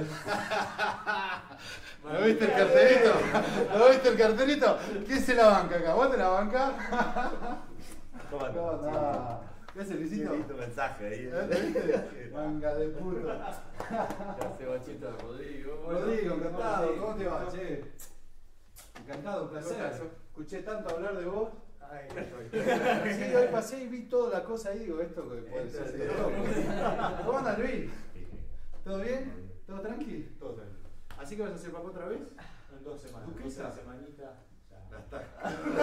¿No viste el cartelito? ¿No viste el cartelito? ¿Quién se la banca acá? ¿Vos te la bancás? ¿Cómo No, andás? no. ¿Qué hace, Luisito? Qué lindo mensaje ahí. ¿Viste? Manga de puto. ¿Qué hace, Bachita? Rodrigo. Rodrigo, encantado. ¿Cómo te va, che? Encantado, un placer. Escuché tanto hablar de vos. Ay, Sí, hoy pasé y vi toda la cosa ahí, digo, esto que puede ser de loco. ¿Cómo andas, Luis? ¿Todo bien? ¿Todo tranqui? Todo tranquilo. ¿Así que vas a hacer papá otra vez? En 2 semanas. ¿Duquesa? Una semanita. Ya está.